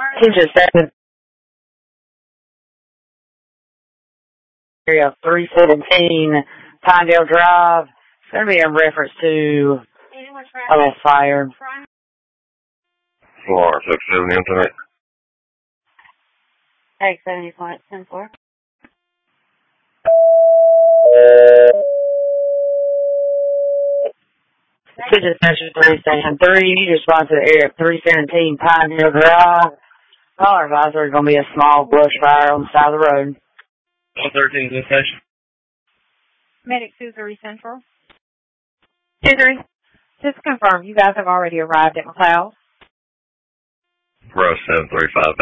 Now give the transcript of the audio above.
Attention 7 area 317 Pinedale Drive. It's going to be in reference to a fire. Floor 670 internet. 870.10 Attention Station 3 Station 3. You need to respond to the area 317 Pinedale Drive. Caller advisor, there's going to be a small brush fire on the side of the road. 113 is this station. Medic 23 Central. 23. Just to confirm, you guys have already arrived at McLeod? Rush 735.